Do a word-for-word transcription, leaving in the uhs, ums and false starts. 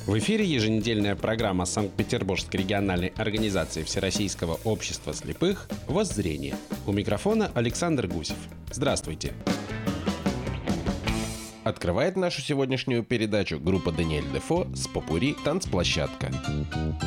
В эфире еженедельная программа Санкт-Петербургской региональной организации Всероссийского общества слепых «Воззрение». У микрофона Александр Гусев. Здравствуйте. Открывает нашу сегодняшнюю передачу группа Даниэль Дефо с попурри «Танцплощадка».